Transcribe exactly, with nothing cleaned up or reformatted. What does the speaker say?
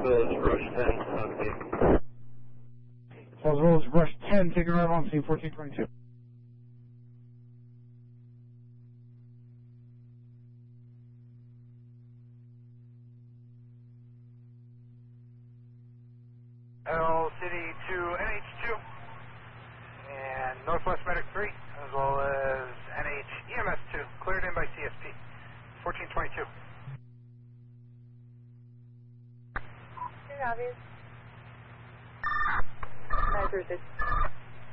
Village, Rush ten, okay. Falls Village, Rush ten, taking right on scene fourteen twenty-two. L City to N H two and Northwest Medic three, as well as N H E M S two, cleared in by C S P, fourteen twenty-two. You're obvious. nine three six.